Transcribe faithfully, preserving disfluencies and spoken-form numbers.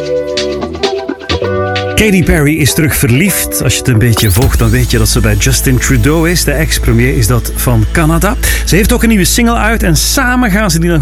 Katy Perry is terug verliefd. Als je het een beetje volgt, dan weet je dat ze bij Justin Trudeau is. De ex-premier is dat van Canada. Ze heeft ook een nieuwe single uit en samen gaan ze die dan